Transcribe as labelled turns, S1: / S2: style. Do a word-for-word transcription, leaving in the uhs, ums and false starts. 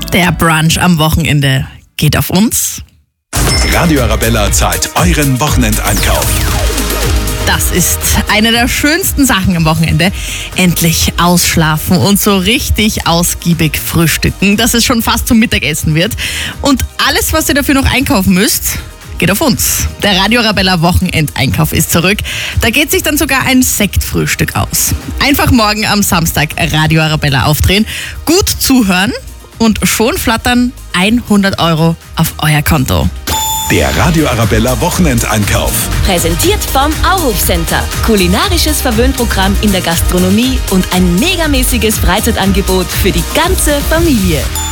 S1: Der Brunch am Wochenende geht auf uns.
S2: Radio Arabella zahlt euren Wochenendeinkauf.
S1: Das ist eine der schönsten Sachen am Wochenende. Endlich ausschlafen und so richtig ausgiebig frühstücken, dass es schon fast zum Mittagessen wird. Und alles, was ihr dafür noch einkaufen müsst, geht auf uns. Der Radio Arabella Wochenendeinkauf ist zurück. Da geht sich dann sogar ein Sektfrühstück aus. Einfach morgen am Samstag Radio Arabella aufdrehen, gut zuhören und schon flattern hundert Euro auf euer Konto.
S2: Der Radio Arabella Wochenendeinkauf.
S3: Präsentiert vom Auhof Center. Kulinarisches Verwöhnprogramm in der Gastronomie und ein megamäßiges Freizeitangebot für die ganze Familie.